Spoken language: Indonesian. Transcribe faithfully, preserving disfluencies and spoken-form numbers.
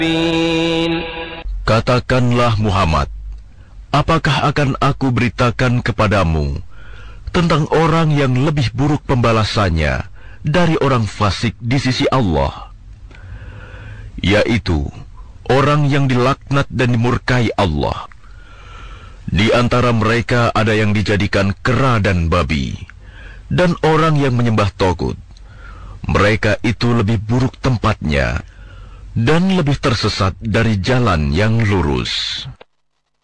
Katakanlah Muhammad, apakah akan aku beritakan kepadamu tentang orang yang lebih buruk pembalasannya dari orang fasik di sisi Allah, yaitu orang yang dilaknat dan dimurkai Allah. Di antara mereka ada yang dijadikan kera dan babi, dan orang yang menyembah togut. Mereka itu lebih buruk tempatnya dan lebih tersesat dari jalan yang lurus.